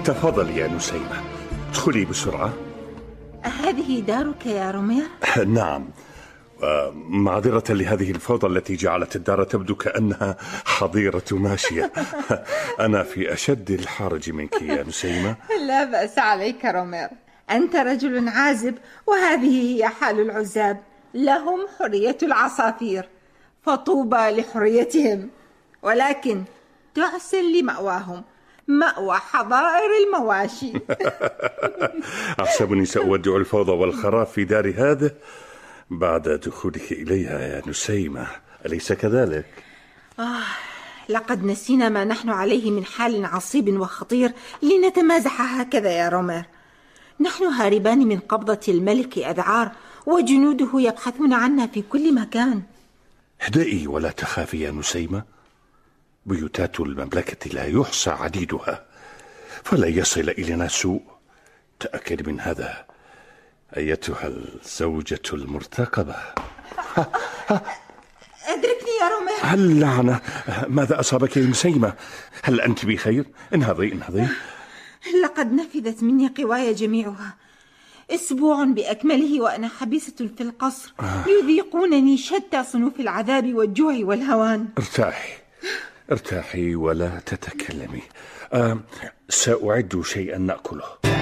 تفضل يا نسيمة، ادخلي بسرعة. هذه دارك يا رومير؟ نعم، معذرة لهذه الفوضى التي جعلت الدار تبدو كأنها حظيرة ماشية. أنا في أشد الحرج منك يا نسيمة. لا بأس عليك رومير، أنت رجل عازب، وهذه هي حال العزاب، لهم حرية العصافير، فطوبى لحريتهم، ولكن تحسن لمأواهم، مأوى حظائر المواشي. أحسبني سأودع الفوضى والخراب في دار هذا بعد دخولك إليها يا نسيمة، أليس كذلك؟ لقد نسينا ما نحن عليه من حال عصيب وخطير لنتمازح هكذا يا رومير. نحن هاربان من قبضة الملك أذعار، وجنوده يبحثون عنا في كل مكان. اهدئي ولا تخافي يا نسيمة، بيوتات المملكة لا يحصى عديدها، فلا يصل إلينا سوء. تأكد من هذا أيتها الزوجة المرتقبة. أدركني يا رومير. اللعنة، ماذا أصابك يا نسيمة؟ هل أنت بخير؟ انهضي. لقد نفذت مني قواي جميعها، أسبوع بأكمله وأنا حبيسة في القصر، يذيقونني شتى صنوف العذاب والجوع والهوان. ارتاحي ولا تتكلمي. سأعد شيئا نأكله.